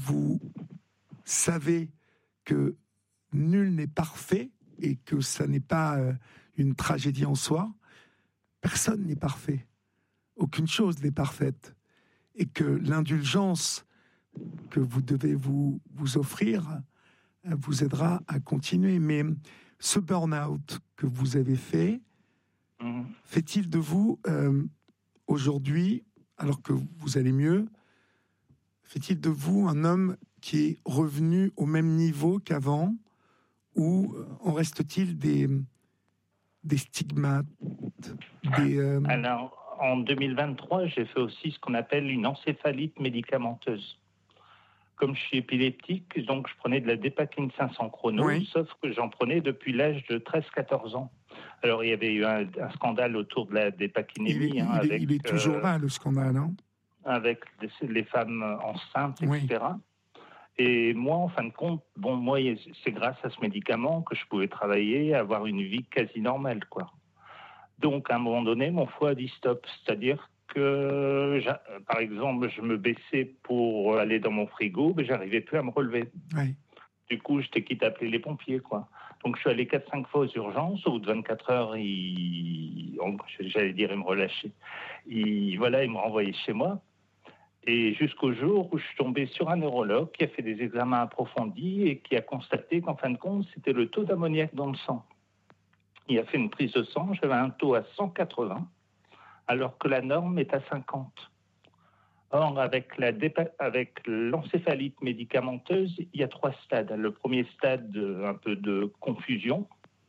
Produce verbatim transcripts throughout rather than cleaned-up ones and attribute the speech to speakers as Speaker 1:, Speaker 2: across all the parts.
Speaker 1: vous savez que nul n'est parfait et que ça n'est pas euh, une tragédie en soi. Personne n'est parfait. Aucune chose n'est parfaite. Et que l'indulgence que vous devez vous, vous offrir euh, vous aidera à continuer. Mais ce burn-out que vous avez fait, mmh. fait-il de vous, euh, aujourd'hui, alors que vous allez mieux, fait-il de vous un homme qui est revenu au même niveau qu'avant, ou en reste-t-il des, des stigmates des, euh...
Speaker 2: Alors, en deux mille vingt-trois, j'ai fait aussi ce qu'on appelle une encéphalite médicamenteuse. Comme je suis épileptique, donc je prenais de la Dépakine cinq cents chrono, oui. Sauf que j'en prenais depuis l'âge de treize quatorze ans. Alors, il y avait eu un, un scandale autour de la dépakinémie.
Speaker 1: Il est,
Speaker 2: hein,
Speaker 1: il,
Speaker 2: avec,
Speaker 1: il est toujours
Speaker 2: euh,
Speaker 1: là, le scandale, hein,
Speaker 2: avec les, les femmes enceintes,
Speaker 1: oui.
Speaker 2: et cetera. Et moi, en fin de compte, bon, moi, c'est grâce à ce médicament que je pouvais travailler, avoir une vie quasi normale, quoi. Donc, à un moment donné, mon foie a dit stop. C'est-à-dire que, par exemple, je me baissais pour aller dans mon frigo, mais j'arrivais plus à me relever.
Speaker 1: Oui.
Speaker 2: Du coup, j'étais quitte à appeler les pompiers, quoi. Donc, je suis allé quatre cinq fois aux urgences. Au bout de vingt-quatre heures, ils... j'allais dire, ils me relâchaient. Ils... Voilà, ils me renvoyaient chez moi. Et jusqu'au jour où je suis tombé sur un neurologue qui a fait des examens approfondis et qui a constaté qu'en fin de compte, c'était le taux d'ammoniac dans le sang. Il a fait une prise de sang, j'avais un taux à cent quatre-vingts, alors que la norme est à cinquante. Or, avec, la dépa- avec l'encéphalite médicamenteuse, il y a trois stades. Le premier stade, un peu de confusion.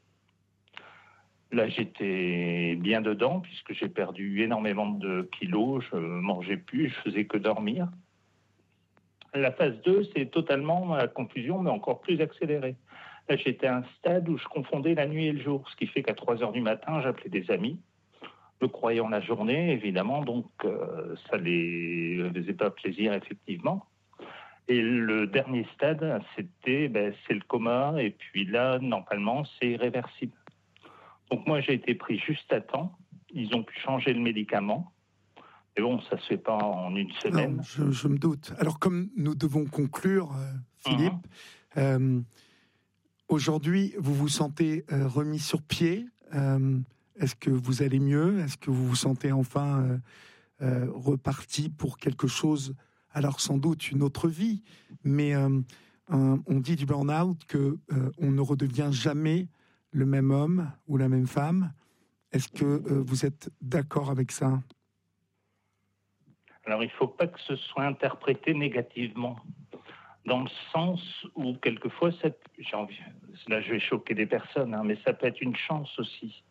Speaker 2: Là, j'étais bien dedans, puisque j'ai perdu énormément de kilos, je ne mangeais plus, je faisais que dormir. La phase deux, c'est totalement la confusion, mais encore plus accélérée. Là, j'étais à un stade où je confondais la nuit et le jour, ce qui fait qu'à trois heures du matin, j'appelais des amis, me croyant la journée, évidemment, donc euh, ça ne les faisait pas plaisir, effectivement. Et le dernier stade, c'était, ben, c'est le coma, et puis là, normalement, c'est irréversible. Donc moi, j'ai été pris juste à temps. Ils ont pu changer le médicament. Mais bon, ça ne se fait pas en une semaine.
Speaker 1: Non, je, je me doute. Alors, comme nous devons conclure, euh, Philippe, mmh. euh, aujourd'hui, vous vous sentez euh, remis sur pied. euh, Est-ce que vous allez mieux? Est-ce que vous vous sentez enfin euh, euh, reparti pour quelque chose? Alors, sans doute une autre vie. Mais euh, un, on dit du burn-out qu'on euh, ne redevient jamais le même homme ou la même femme. Est-ce que euh, vous êtes d'accord avec ça?
Speaker 2: Alors, il ne faut pas que ce soit interprété négativement, dans le sens où, quelquefois, cette, j'ai envie, là, je vais choquer des personnes, hein, mais ça peut être une chance aussi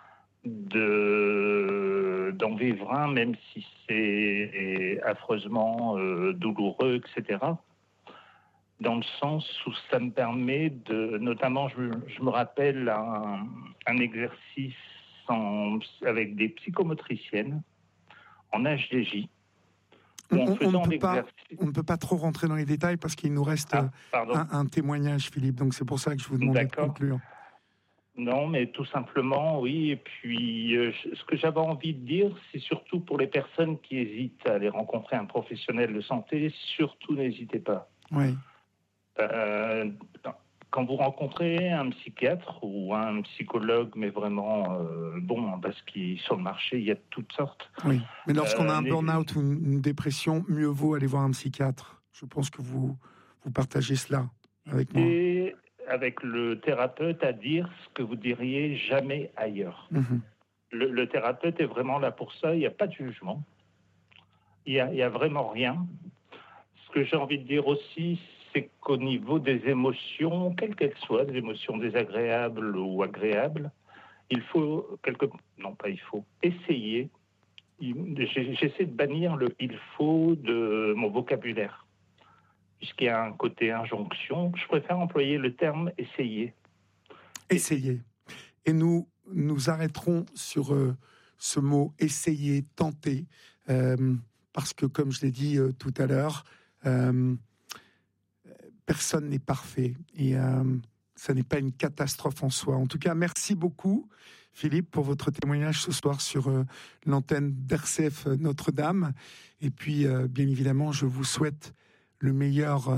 Speaker 2: de, d'en vivre un, même si c'est affreusement euh, douloureux, et cetera. Dans le sens où ça me permet de... Notamment, je, je me rappelle un, un exercice en, avec des psychomotriciennes en H D J.
Speaker 1: On, on, on, ne peut pas, on ne peut pas trop rentrer dans les détails parce qu'il nous reste ah, un, un témoignage, Philippe. Donc c'est pour ça que je vous demande de conclure.
Speaker 2: Non, mais tout simplement, oui. Et puis, euh, ce que j'avais envie de dire, c'est surtout pour les personnes qui hésitent à aller rencontrer un professionnel de santé, surtout n'hésitez pas.
Speaker 1: Oui.
Speaker 2: Euh, quand vous rencontrez un psychiatre ou un psychologue, mais vraiment euh, bon, parce qu'il sur le marché, il y a de toutes sortes.
Speaker 1: Oui, mais lorsqu'on
Speaker 2: euh,
Speaker 1: a un burn-out ou une, une dépression, mieux vaut aller voir un psychiatre. Je pense que vous, vous partagez cela avec moi.
Speaker 2: Et avec le thérapeute à dire ce que vous diriez jamais ailleurs. Mmh. Le, le thérapeute est vraiment là pour ça, il n'y a pas de jugement. Il n'y a, il y a vraiment rien. Ce que j'ai envie de dire aussi, c'est qu'au niveau des émotions, quelles qu'elles soient, des émotions désagréables ou agréables, il faut, quelque... non pas il faut, essayer, j'essaie de bannir le « il faut » de mon vocabulaire. Puisqu'il y a un côté injonction, je préfère employer le terme « essayer ».
Speaker 1: Essayer. Et nous, nous arrêterons sur euh, ce mot « essayer »,« tenter euh, », parce que, comme je l'ai dit euh, tout à l'heure, euh, personne n'est parfait et euh, ça n'est pas une catastrophe en soi. En tout cas, merci beaucoup, Philippe, pour votre témoignage ce soir sur euh, l'antenne d'R C F Notre-Dame. Et puis, euh, bien évidemment, je vous souhaite le meilleur... Euh,